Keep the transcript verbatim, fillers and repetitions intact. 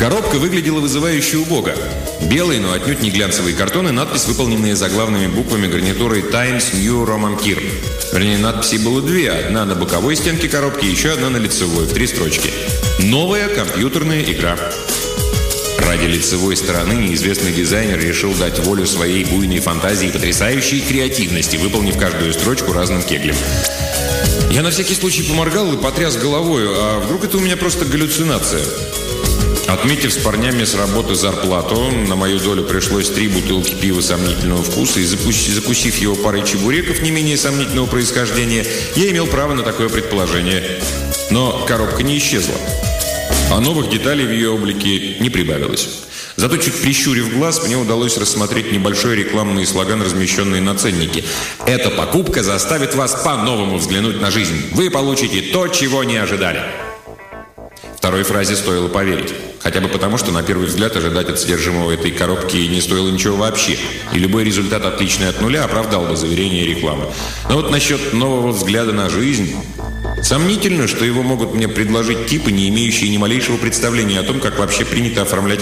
Коробка выглядела вызывающе убого. Белый, но отнюдь не глянцевый картон и надпись, выполненные заглавными буквами гарнитурой «Times New Roman Kir». Вернее, надписей было две. Одна на боковой стенке коробки, еще одна на лицевой, в три строчки. «Новая компьютерная игра». Ради лицевой стороны неизвестный дизайнер решил дать волю своей буйной фантазии и потрясающей креативности, выполнив каждую строчку разным кеглем. Я на всякий случай поморгал и потряс головой, а вдруг это у меня просто галлюцинация? Отметив с парнями с работы зарплату, на мою долю пришлось три бутылки пива сомнительного вкуса, и закусив его парой чебуреков не менее сомнительного происхождения, я имел право на такое предположение. Но коробка не исчезла, а новых деталей в ее облике не прибавилось. Зато, чуть прищурив глаз, мне удалось рассмотреть небольшой рекламный слоган, размещенный на ценнике. «Эта покупка заставит вас по-новому взглянуть на жизнь. Вы получите то, чего не ожидали». Второй фразе стоило поверить. Хотя бы потому, что на первый взгляд ожидать от содержимого этой коробки не стоило ничего вообще. И любой результат, отличный от нуля, оправдал бы заверение рекламы. Но вот насчет нового взгляда на жизнь... Сомнительно, что его могут мне предложить типы, не имеющие ни малейшего представления о том, как вообще принято оформлять